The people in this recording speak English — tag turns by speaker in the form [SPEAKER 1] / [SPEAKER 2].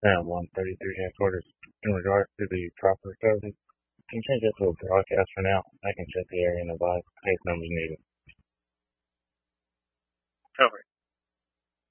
[SPEAKER 1] And 133 headquarters. In regards to the proper service, can you change that to a broadcast for now? I can check the area and advise case numbers needed. Covered.